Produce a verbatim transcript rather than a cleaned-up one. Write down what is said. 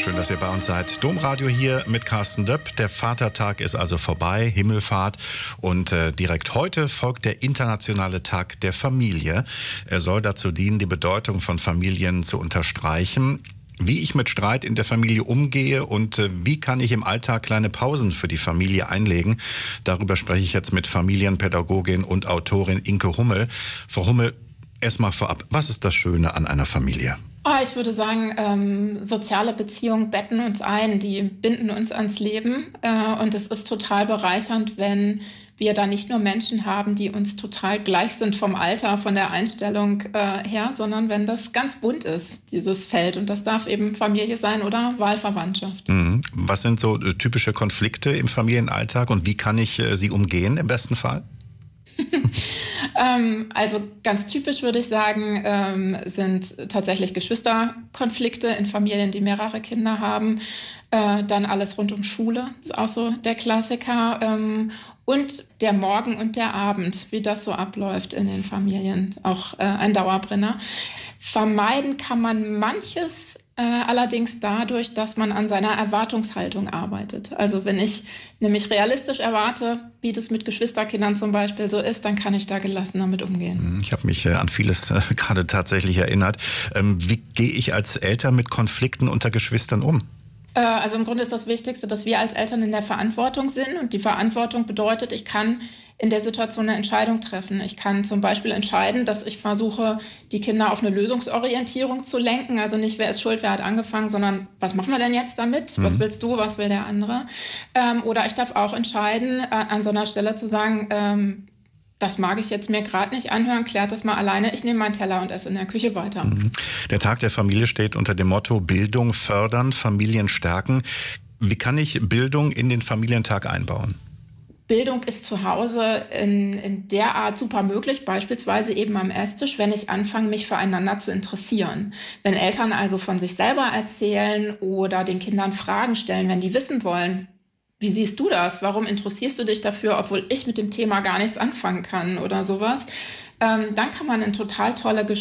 Schön, dass ihr bei uns seid. Domradio hier mit Carsten Döpp. Der Vatertag ist also vorbei, Himmelfahrt. Und äh, direkt heute folgt der internationale Tag der Familie. Er soll dazu dienen, die Bedeutung von Familien zu unterstreichen. Wie ich mit Streit in der Familie umgehe und äh, wie kann ich im Alltag kleine Pausen für die Familie einlegen. Darüber spreche ich jetzt mit Familienpädagogin und Autorin Inke Hummel. Frau Hummel, erstmal vorab, was ist das Schöne an einer Familie? Oh, ich würde sagen, ähm, soziale Beziehungen betten uns ein, die binden uns ans Leben. Äh, und es ist total bereichernd, wenn wir da nicht nur Menschen haben, die uns total gleich sind vom Alter, von der Einstellung äh, her, sondern wenn das ganz bunt ist, dieses Feld. Und das darf eben Familie sein oder Wahlverwandtschaft. Mhm. Was sind so äh, typische Konflikte im Familienalltag und wie kann ich äh, sie umgehen im besten Fall? ähm, also ganz typisch würde ich sagen, ähm, sind tatsächlich Geschwisterkonflikte in Familien, die mehrere Kinder haben. Äh, dann alles rund um Schule, ist auch so der Klassiker. Ähm, und der Morgen und der Abend, wie das so abläuft in den Familien, auch äh, ein Dauerbrenner. Vermeiden kann man manches Äh, allerdings dadurch, dass man an seiner Erwartungshaltung arbeitet. Also wenn ich nämlich realistisch erwarte, wie das mit Geschwisterkindern zum Beispiel so ist, dann kann ich da gelassen damit umgehen. Ich habe mich äh, an vieles äh, gerade tatsächlich erinnert. Ähm, wie gehe ich als Eltern mit Konflikten unter Geschwistern um? Also im Grunde ist das Wichtigste, dass wir als Eltern in der Verantwortung sind. Und die Verantwortung bedeutet, ich kann in der Situation eine Entscheidung treffen. Ich kann zum Beispiel entscheiden, dass ich versuche, die Kinder auf eine Lösungsorientierung zu lenken. Also nicht, wer ist schuld, wer hat angefangen, sondern was machen wir denn jetzt damit? Mhm. Was willst du, was will der andere? Ähm, oder ich darf auch entscheiden, äh, an so einer Stelle zu sagen, ähm, das mag ich jetzt mir gerade nicht anhören, klärt das mal alleine. Ich nehme meinen Teller und esse in der Küche weiter. Der Tag der Familie steht unter dem Motto Bildung fördern, Familien stärken. Wie kann ich Bildung in den Familientag einbauen? Bildung ist zu Hause in, in der Art super möglich, beispielsweise eben am Esstisch, wenn ich anfange, mich füreinander zu interessieren. Wenn Eltern also von sich selber erzählen oder den Kindern Fragen stellen, wenn die wissen wollen, wie siehst du das? Warum interessierst du dich dafür, obwohl ich mit dem Thema gar nichts anfangen kann oder sowas? Ähm, dann kann man in total tolle Gespräche